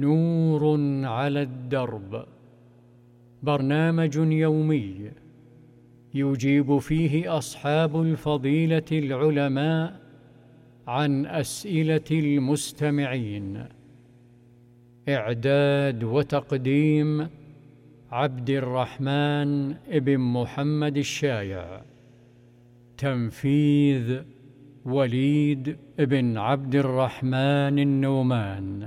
نور على الدرب، برنامج يومي يجيب فيه أصحاب الفضيلة العلماء عن أسئلة المستمعين. إعداد وتقديم عبد الرحمن بن محمد الشايع. تنفيذ وليد بن عبد الرحمن النومان.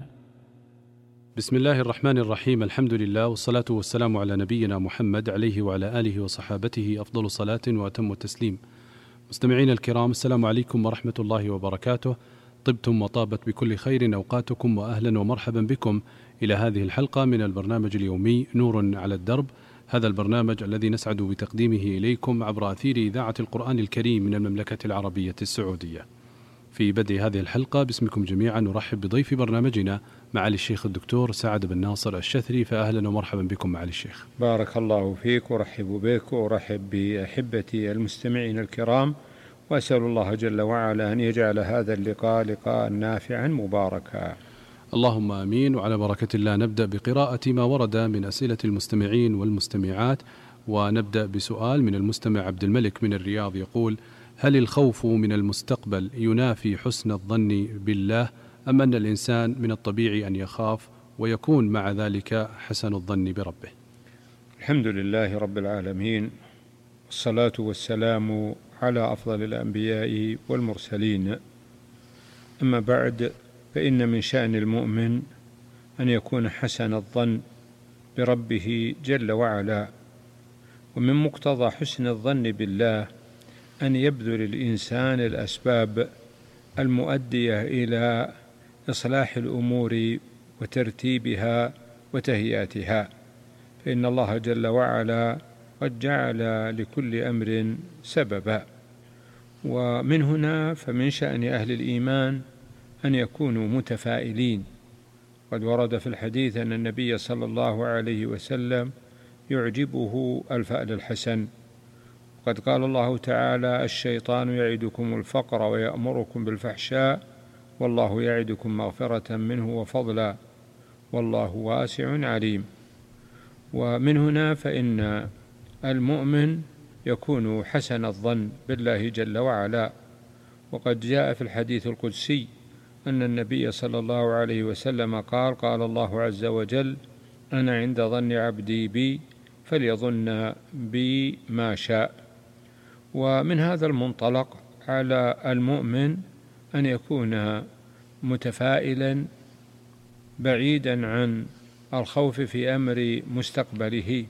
بسم الله الرحمن الرحيم. الحمد لله والصلاة والسلام على نبينا محمد عليه وعلى آله وصحابته أفضل صلاة وأتم التسليم. مستمعين الكرام، السلام عليكم ورحمة الله وبركاته. طبتم وطابت بكل خير أوقاتكم، وأهلا ومرحبا بكم إلى هذه الحلقة من البرنامج اليومي نور على الدرب. هذا البرنامج الذي نسعد بتقديمه إليكم عبر أثير إذاعة القرآن الكريم من المملكة العربية السعودية. في بدء هذه الحلقة باسمكم جميعا نرحب بضيف برنامجنا معالي الشيخ الدكتور سعد بن ناصر الشثري، فأهلا ومرحبا بكم معالي الشيخ. بارك الله فيك، ورحب بك ورحب بأحبتي المستمعين الكرام، وأسأل الله جل وعلا أن يجعل هذا اللقاء لقاء نافعا مباركا. اللهم آمين. وعلى بركة الله نبدأ بقراءة ما ورد من أسئلة المستمعين والمستمعات، ونبدأ بسؤال من المستمع عبد الملك من الرياض يقول: هل الخوف من المستقبل ينافي حسن الظن بالله، أم أن الإنسان من الطبيعي أن يخاف ويكون مع ذلك حسن الظن بربه؟ الحمد لله رب العالمين، والصلاة والسلام على أفضل الأنبياء والمرسلين. أما بعد، فإن من شأن المؤمن أن يكون حسن الظن بربه جل وعلا، ومن مقتضى حسن الظن بالله أن يبذل الإنسان الأسباب المؤدية إلى إصلاح الأمور وترتيبها وتهيئتها، فإن الله جل وعلا قد جعل لكل أمر سببا. ومن هنا فمن شأن أهل الإيمان أن يكونوا متفائلين. قد ورد في الحديث أن النبي صلى الله عليه وسلم يعجبه الفأل الحسن. قد قال الله تعالى: الشيطان يعدكم الفقر ويأمركم بالفحشاء والله يعدكم مغفرة منه وفضلا والله واسع عليم. ومن هنا فإن المؤمن يكون حسن الظن بالله جل وعلا. وقد جاء في الحديث القدسي أن النبي صلى الله عليه وسلم قال: قال الله عز وجل: أنا عند ظن عبدي بي فليظن بي ما شاء. ومن هذا المنطلق على المؤمن أن يكون متفائلا بعيدا عن الخوف في أمر مستقبله،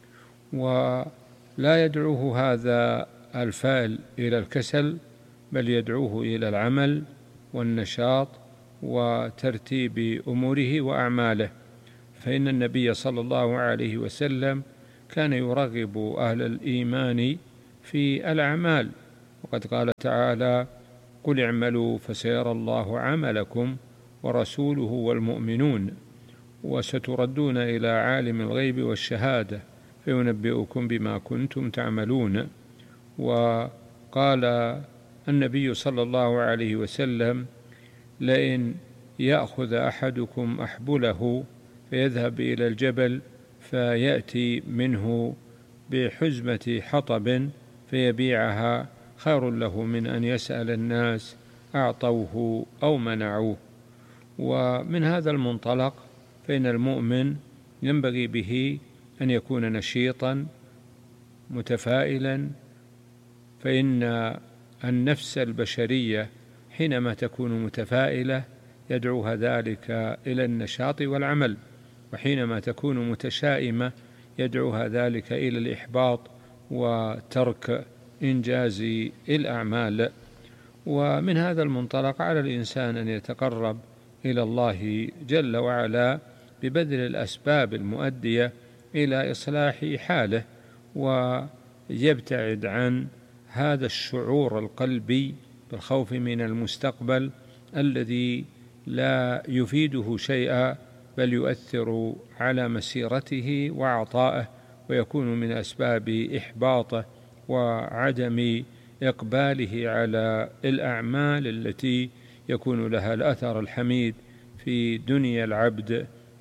ولا يدعوه هذا الفعل إلى الكسل، بل يدعوه إلى العمل والنشاط وترتيب أموره وأعماله. فإن النبي صلى الله عليه وسلم كان يرغب أهل الإيمان في الأعمال، وقد قال تعالى: قل اعملوا فسيرى الله عملكم ورسوله والمؤمنون وستردون إلى عالم الغيب والشهادة فينبئكم بما كنتم تعملون. وقال النبي صلى الله عليه وسلم: لئن يأخذ أحدكم أحبله فيذهب إلى الجبل فيأتي منه بحزمة حطب فيبيعها خير له من أن يسأل الناس أعطوه أو منعوه. ومن هذا المنطلق فإن المؤمن ينبغي به أن يكون نشيطا متفائلا، فإن النفس البشرية حينما تكون متفائلة يدعوها ذلك إلى النشاط والعمل، وحينما تكون متشائمة يدعوها ذلك إلى الإحباط وترك إنجاز الأعمال. ومن هذا المنطلق على الإنسان أن يتقرب إلى الله جل وعلا ببذل الأسباب المؤدية إلى إصلاح حاله، ويبتعد عن هذا الشعور القلبي بالخوف من المستقبل الذي لا يفيده شيئا، بل يؤثر على مسيرته وعطائه، ويكون من أسباب إحباطه وعدم إقباله على الأعمال التي يكون لها الأثر الحميد في دنيا العبد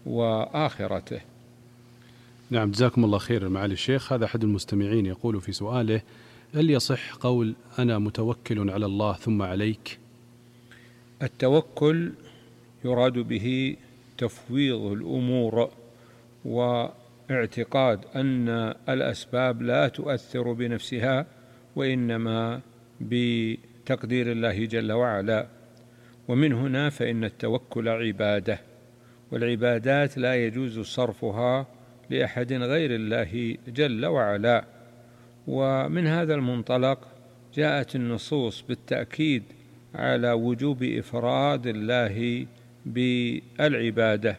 وآخرته. نعم، جزاكم الله خير معالي الشيخ. هذا أحد المستمعين يقول في سؤاله: هل يصح قول أنا متوكل على الله ثم عليك؟ التوكل يراد به تفويض الأمور واعتقاد أن الأسباب لا تؤثر بنفسها، وإنما بتقدير الله جل وعلا. ومن هنا فإن التوكل عبادة، والعبادات لا يجوز صرفها لأحد غير الله جل وعلا. ومن هذا المنطلق جاءت النصوص بالتأكيد على وجوب إفراد الله بالعبادة،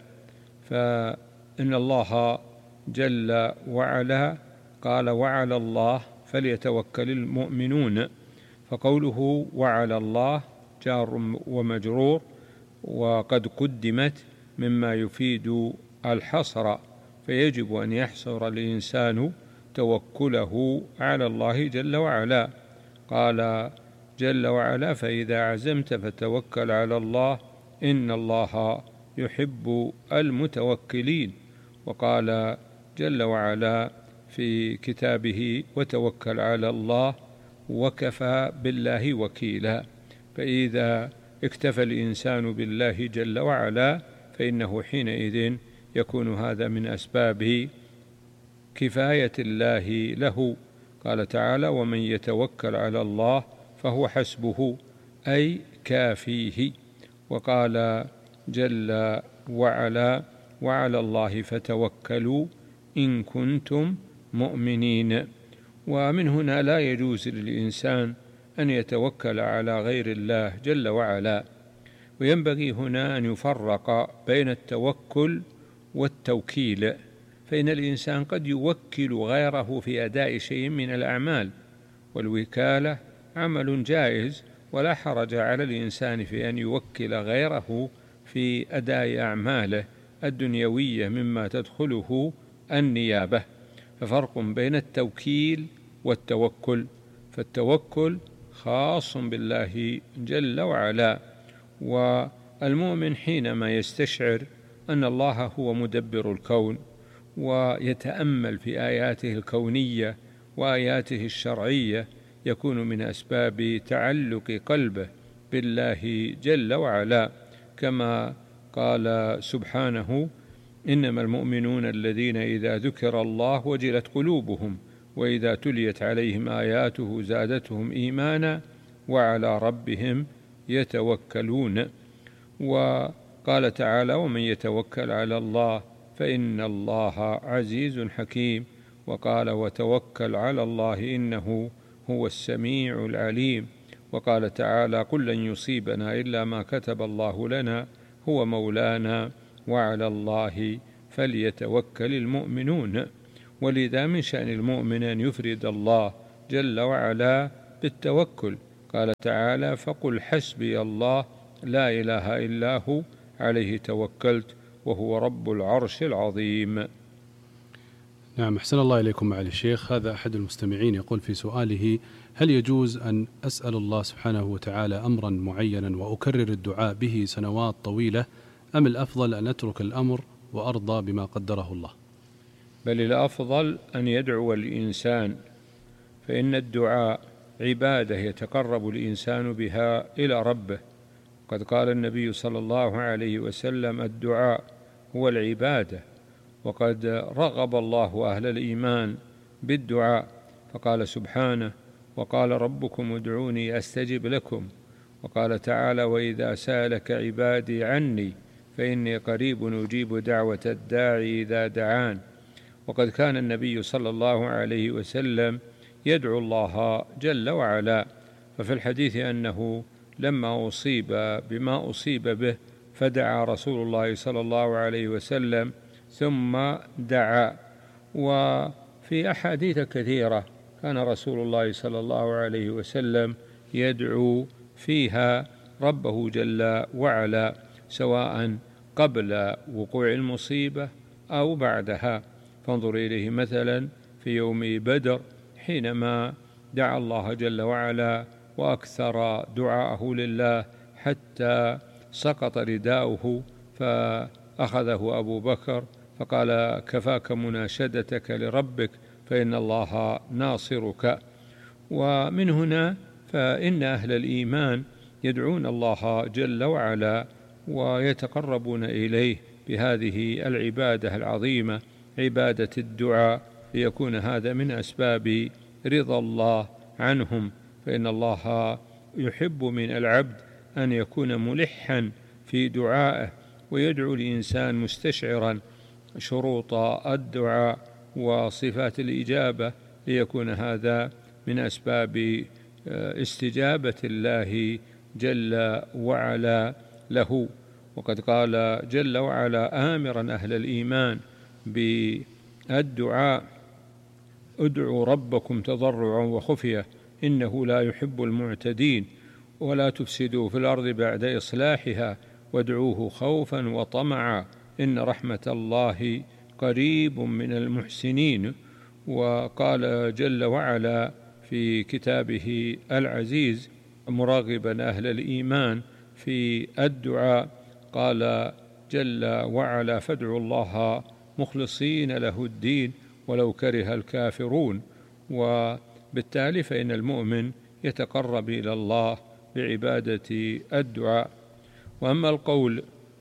فإن الله جل وعلا قال: وعلى الله فليتوكل المؤمنون. فقوله وعلى الله جار ومجرور، وقد قدمت مما يفيد الحصر، فيجب أن يحصر الإنسان توكله على الله جل وعلا. قال جل وعلا: فإذا عزمت فتوكل على الله إن الله يحب المتوكلين. وقال جل وعلا في كتابه: وتوكل على الله وكفى بالله وكيلا. فإذا اكتفى الإنسان بالله جل وعلا فإنه حينئذ يكون هذا من أسباب كفاية الله له. قال تعالى: ومن يتوكل على الله فهو حسبه، أي كافيه. وقال جل وعلا: وعلى الله فتوكلوا إن كنتم مؤمنين. ومن هنا لا يجوز للإنسان أن يتوكل على غير الله جل وعلا. وينبغي هنا أن يفرق بين التوكل والتوكيل، فإن الإنسان قد يوكل غيره في أداء شيء من الأعمال، والوكالة عمل جائز، ولا حرج على الإنسان في أن يوكل غيره في أداء أعماله الدنيوية مما تدخله النيابة. ففرق بين التوكيل والتوكل، فالتوكل خاص بالله جل وعلا. والمؤمن حينما يستشعر أن الله هو مدبر الكون ويتأمل في آياته الكونية وآياته الشرعية يكون من أسباب تعلق قلبه بالله جل وعلا، كما قال سبحانه: إنما المؤمنون الذين إذا ذكر الله وجلت قلوبهم وإذا تليت عليهم آياته زادتهم إيمانا وعلى ربهم يتوكلون. وقال تعالى: ومن يتوكل على الله فإن الله عزيز حكيم. وقال: وتوكل على الله إنه هو السميع العليم. وقال تعالى: قل لن يصيبنا إلا ما كتب الله لنا هو مولانا وعلى الله فليتوكل المؤمنون. ولذا من شأن المؤمن أن يفرد الله جل وعلا بالتوكل. قال تعالى: فقل حسبي الله لا إله إلا هو عليه توكلت وهو رب العرش العظيم. نعم، أحسن الله إليكم معالي الشيخ. هذا أحد المستمعين يقول في سؤاله: هل يجوز أن أسأل الله سبحانه وتعالى أمرا معينا وأكرر الدعاء به سنوات طويلة، أم الأفضل أن أترك الأمر وأرضى بما قدره الله؟ بل الأفضل أن يدعو الإنسان، فإن الدعاء عبادة يتقرب الإنسان بها إلى ربه. قد قال النبي صلى الله عليه وسلم: الدعاء هو العبادة. وقد رغب الله أهل الإيمان بالدعاء، فقال سبحانه: وقال ربكم ادعوني أستجب لكم. وقال تعالى: وإذا سألك عبادي عني فإني قريب أجيب دعوة الداعي إذا دعان. وقد كان النبي صلى الله عليه وسلم يدعو الله جل وعلا، ففي الحديث أنه لما أصيب بما أصيب به فدعا رسول الله صلى الله عليه وسلم ثم دعا. وفي أحاديث كثيرة كان رسول الله صلى الله عليه وسلم يدعو فيها ربه جل وعلا، سواء قبل وقوع المصيبة أو بعدها. فانظر إليه مثلا في يوم بدر حينما دعا الله جل وعلا وأكثر دعاءه لله حتى سقط رداؤه، فأخذه أبو بكر فقال: كفاك مناشدتك لربك فإن الله ناصرك. ومن هنا فإن أهل الإيمان يدعون الله جل وعلا ويتقربون إليه بهذه العبادة العظيمة، عبادة الدعاء، ليكون هذا من أسباب رضا الله عنهم، فإن الله يحب من العبد أن يكون ملحا في دعائه، ويدعو الإنسان مستشعرا شروط الدعاء وصفات الإجابة، ليكون هذا من أسباب استجابة الله جل وعلا له. وقد قال جل وعلا آمرا أهل الإيمان بالدعاء: ادعوا ربكم تضرعا وخفية إنه لا يحب المعتدين ولا تفسدوا في الأرض بعد إصلاحها وادعوه خوفا وطمعا إن رحمة الله قريب من المحسنين. وقال جل وعلا في كتابه العزيز مراغبا أهل الإيمان في الدعاء، قال جل وعلا: فادعوا الله مخلصين له الدين ولو كره الكافرون. وبالتالي فإن المؤمن يتقرب إلى الله بعبادة الدعاء. وأما القول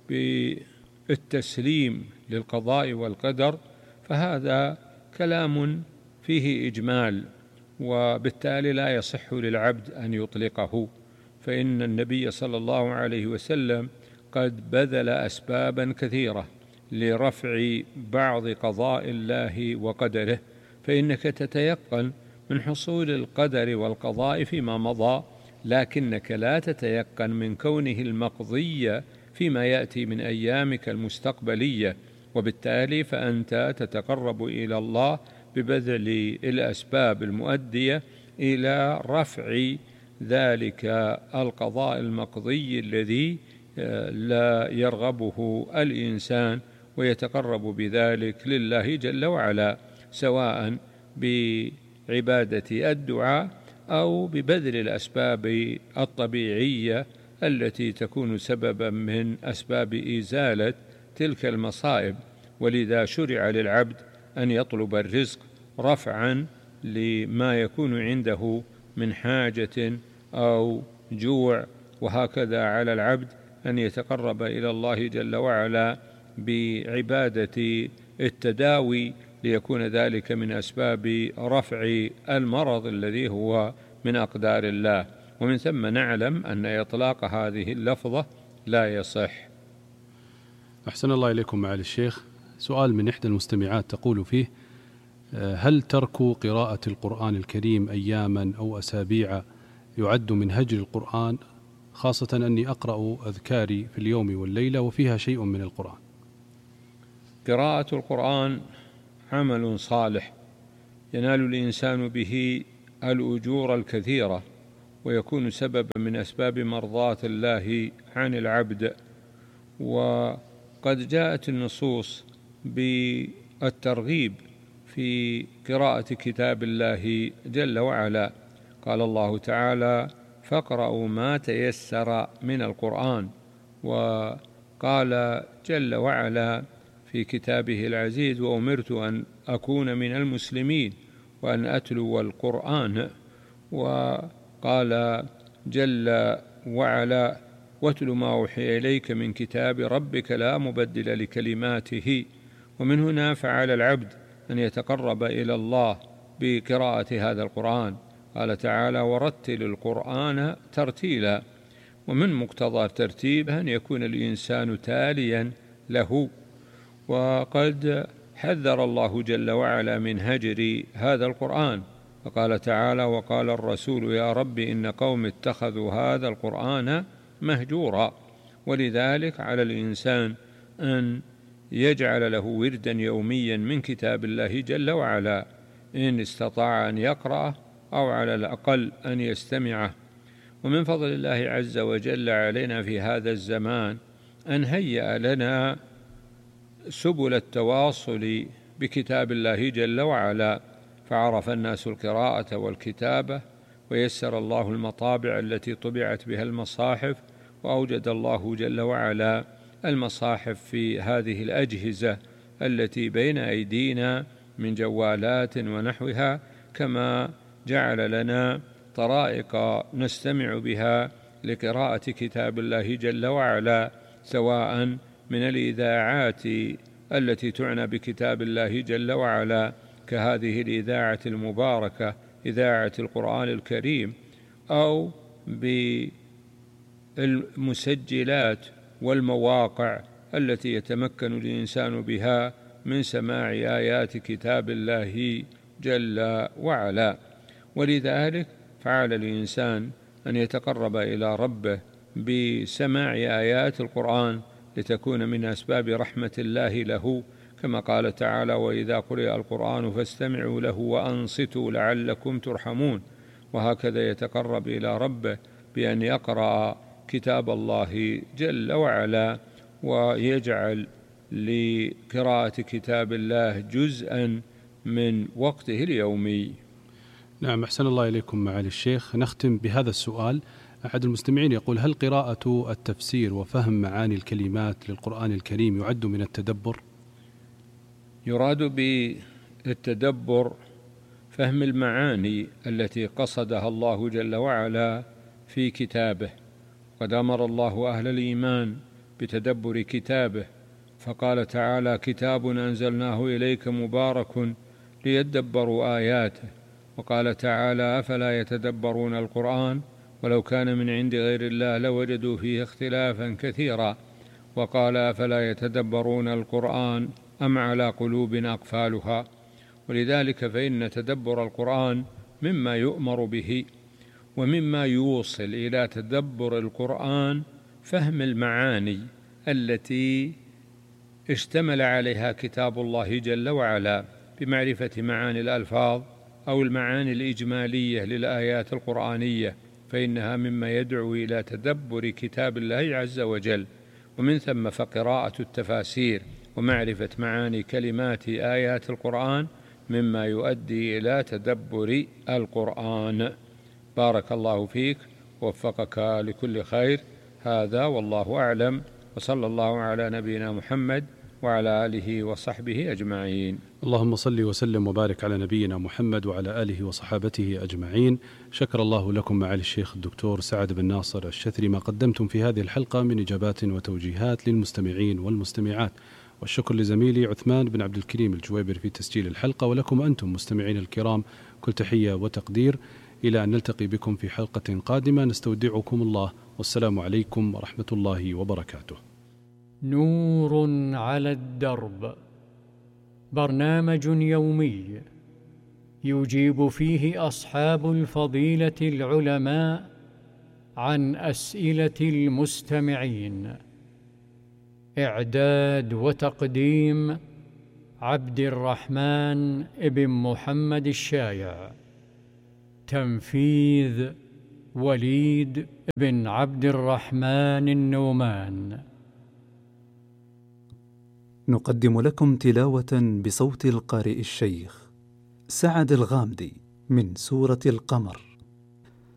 بالتسليم للقضاء والقدر فهذا كلام فيه إجمال، وبالتالي لا يصح للعبد أن يطلقه، فإن النبي صلى الله عليه وسلم قد بذل أسبابا كثيرة لرفع بعض قضاء الله وقدره، فإنك تتيقن من حصول القدر والقضاء فيما مضى، لكنك لا تتيقن من كونه المقضي فيما يأتي من أيامك المستقبلية. وبالتالي فأنت تتقرب إلى الله ببذل الأسباب المؤدية إلى رفع ذلك القضاء المقضي الذي لا يرغبه الإنسان، ويتقرب بذلك لله جل وعلا، سواء بعبادة الدعاء أو ببذل الأسباب الطبيعية التي تكون سببا من أسباب إزالة تلك المصائب. ولذا شرع للعبد أن يطلب الرزق رفعا لما يكون عنده من حاجة أو جوع، وهكذا على العبد أن يتقرب إلى الله جل وعلا بعبادة التداوي، ليكون ذلك من أسباب رفع المرض الذي هو من أقدار الله. ومن ثم نعلم أن إطلاق هذه اللفظة لا يصح. أحسن الله إليكم معالي الشيخ. سؤال من إحدى المستمعات تقول فيه: هل ترك قراءة القرآن الكريم أياما أو أسابيع يعد من هجر القرآن، خاصة أني أقرأ أذكاري في اليوم والليلة وفيها شيء من القرآن؟ قراءة القرآن عمل صالح ينال الإنسان به الأجور الكثيرة، ويكون سببا من أسباب مرضاة الله عن العبد. وقد جاءت النصوص بالترغيب في قراءة كتاب الله جل وعلا. قال الله تعالى: فاقرأوا ما تيسر من القرآن. وقال جل وعلا في كتابه العزيز: وأمرت أن أكون من المسلمين وأن أتلو القرآن. وقال جل وعلا: واتل ما أوحي إليك من كتاب ربك لا مبدل لكلماته. ومن هنا فعلى العبد أن يتقرب إلى الله بقراءة هذا القرآن. قال تعالى: ورتل القرآن ترتيلا. ومن مقتضى الترتيب أن يكون الإنسان تاليا له. وقد حذر الله جل وعلا من هجر هذا القرآن، فقال تعالى: وقال الرسول يا رب إن قوم اتخذوا هذا القرآن مهجورا. ولذلك على الإنسان أن يجعل له وردا يوميا من كتاب الله جل وعلا، إن استطاع أن يقرأه أو على الأقل أن يستمعه. ومن فضل الله عز وجل علينا في هذا الزمان أن هيأ لنا سبل التواصل بكتاب الله جل وعلا، فعرف الناس القراءة والكتابة، ويسر الله المطابع التي طبعت بها المصاحف، وأوجد الله جل وعلا المصاحف في هذه الأجهزة التي بين أيدينا من جوالات ونحوها، كما جعل لنا طرائق نستمع بها لقراءة كتاب الله جل وعلا، سواء من الإذاعات التي تعنى بكتاب الله جل وعلا كهذه الإذاعة المباركة إذاعة القرآن الكريم، أو بالمسجلات والمواقع التي يتمكن الإنسان بها من سماع آيات كتاب الله جل وعلا. ولذلك فعلى الإنسان أن يتقرب إلى ربه بسماع آيات القرآن لتكون من أسباب رحمة الله له، كما قال تعالى: وإذا قرئ القرآن فاستمعوا له وأنصتوا لعلكم ترحمون. وهكذا يتقرب إلى ربه بأن يقرأ كتاب الله جل وعلا، ويجعل لقراءة كتاب الله جزءا من وقته اليومي. نعم، أحسن الله إليكم معالي الشيخ. نختم بهذا السؤال. أحد المستمعين يقول: هل قراءة التفسير وفهم معاني الكلمات للقرآن الكريم يعد من التدبر؟ يراد بالتدبر فهم المعاني التي قصدها الله جل وعلا في كتابه، قد أمر الله أهل الإيمان بتدبر كتابه، فقال تعالى: كتاب أنزلناه إليك مبارك ليدبروا آياته. وقال تعالى: أفلا يتدبرون القرآن ولو كان من عند غير الله لوجدوا فيه اختلافا كثيرا. وقال: أفلا يتدبرون القرآن أم على قلوب أقفالها. ولذلك فإن تدبر القرآن مما يؤمر به، ومما يوصل إلى تدبر القرآن فهم المعاني التي اشتمل عليها كتاب الله جل وعلا، بمعرفة معاني الألفاظ أو المعاني الإجمالية للآيات القرآنية، فإنها مما يدعو إلى تدبر كتاب الله عز وجل. ومن ثم فقراءة التفاسير ومعرفة معاني كلمات آيات القرآن مما يؤدي إلى تدبر القرآن. بارك الله فيك، ووفقك لكل خير. هذا والله أعلم، وصلى الله على نبينا محمد وعلى آله وصحبه أجمعين. اللهم صل وسلم وبارك على نبينا محمد وعلى آله وصحابته أجمعين. شكر الله لكم معالي الشيخ الدكتور سعد بن ناصر الشثري ما قدمتم في هذه الحلقة من إجابات وتوجيهات للمستمعين والمستمعات، والشكر لزميلي عثمان بن عبد الكريم الجويبر في تسجيل الحلقة، ولكم أنتم مستمعين الكرام كل تحية وتقدير. إلى أن نلتقي بكم في حلقة قادمة نستودعكم الله، والسلام عليكم ورحمة الله وبركاته. نور على الدرب، برنامج يومي يجيب فيه أصحاب الفضيلة العلماء عن أسئلة المستمعين. إعداد وتقديم عبد الرحمن ابن محمد الشايع. تنفيذ وليد بن عبد الرحمن النومان. نقدم لكم تلاوة بصوت القارئ الشيخ سعد الغامدي من سورة القمر.